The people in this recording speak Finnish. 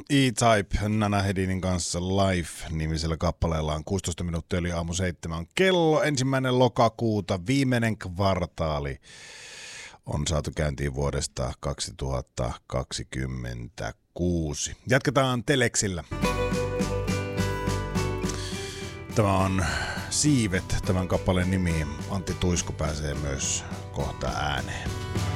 E-Type Nana Hedinin kanssa Live-nimisellä kappaleellaan 16 minuuttia yli aamu 7 kello. 1. lokakuuta, viimeinen kvartaali on saatu käyntiin vuodesta 2026. Jatketaan Telexillä. Tämä on Siivet, tämän kappaleen nimi. Antti Tuisku pääsee myös kohta ääneen.